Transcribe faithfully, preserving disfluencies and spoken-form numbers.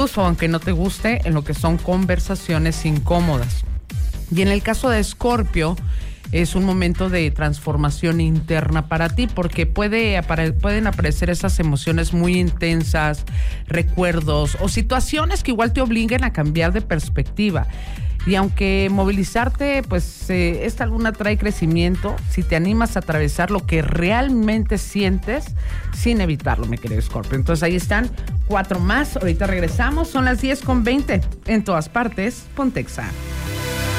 o aunque no te guste, en lo que son conversaciones incómodas. Y en el caso de Escorpio, es un momento de transformación interna para ti, porque puede apare- pueden aparecer esas emociones muy intensas, recuerdos o situaciones que igual te obliguen a cambiar de perspectiva. Y aunque movilizarte, pues eh, esta luna trae crecimiento, si te animas a atravesar lo que realmente sientes sin evitarlo, mi querido Escorpio. Entonces ahí están cuatro más. Ahorita regresamos, son las diez con veinte. En todas partes, Pontexa.